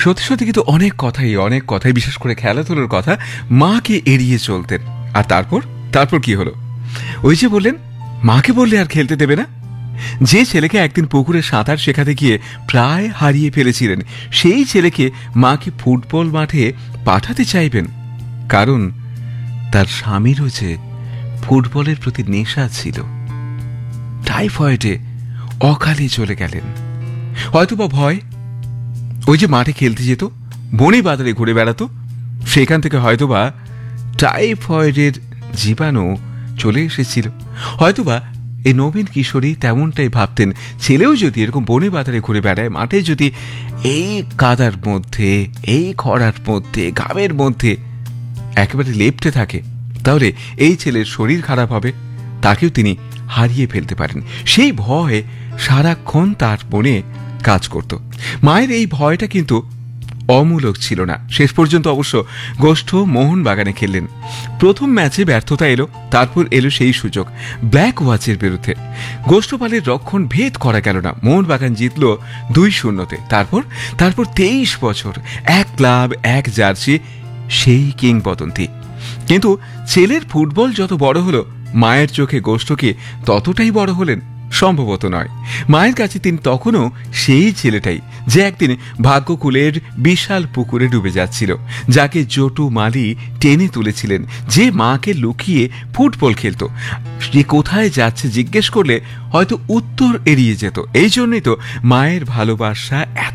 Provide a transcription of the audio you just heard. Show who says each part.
Speaker 1: সত্যি সত্যি কিন্তু অনেক কথাই বিশেষ করে খেলাধুলোর কথা মাকে এড়িয়ে চলতেন। আর তারপর কি হলো? ওই যে বললেন মাকে বললে আর খেলতে দেবে না। যে ছেলেকে একদিন পুকুরে সাঁতার শেখাতে গিয়ে প্রায় হারিয়ে ফেলেছিলেন, সেই ছেলেকে মাকে ফুটবল মাঠে পাঠাতে চাইবেন, কারণ তার স্বামীরও যে ফুটবলের প্রতি নেশা ছিল। টাইফয়েডে অকালে চলে গেলেন। হয়তোবা ভয়, ওই যে মাঠে খেলতে যেত, বনে বাজারে ঘুরে বেড়াতো, সেখান থেকে হয়তোবা টাইফয়েডের জীবাণু চলে এসেছিল। হয়তোবা এই নবীন কিশোরী তেমনটাই ভাবতেন, ছেলেও যদি এরকম বনে বাজারে ঘুরে বেড়ায়, মাঠে যদি এই কাদার মধ্যে, এই খরার মধ্যে, ঘামের মধ্যে একেবারে লেপ্টে থাকে, তাহলে এই ছেলের শরীর খারাপ হবে, তাকেও তিনি হারিয়ে ফেলতে পারেন। সেই ভয় সারাক্ষণ তার মনে কাজ করত। মায়ের এই ভয়টা কিন্তু অমূলক ছিল না। শেষ পর্যন্ত অবশ্য গোষ্ঠ মোহনবাগানে খেললেন। প্রথম ম্যাচে ব্যর্থতা এলো, তারপর এলো সেই সুযোগ ব্ল্যাক ওয়াচের বিরুদ্ধে। গোষ্ঠপালের রক্ষণ ভেদ করা গেল না, মোহনবাগান জিতল 2-0। তারপর 23 বছর, এক ক্লাব, এক জার্সি, সেই কিংবদন্তি। কিন্তু ছেলের ফুটবল যত বড় হলো, মায়ের চোখে গোষ্ঠকে ততটাই বড় হলেন? সম্ভবত নয়। মায়ের কাছে তিনি তখনও সেই ছেলেটাই, যে একদিন ভাগ্যকুলের বিশাল পুকুরে ডুবে যাচ্ছিল, যাকে জটু মালি টেনে তুলেছিলেন, যে মাকে লুকিয়ে ফুটবল খেলতো। সে কোথায় যাচ্ছে জিজ্ঞেস করলে হয়তো উত্তর এড়িয়ে যেত। এই জন্যই তো মায়ের ভালোবাসা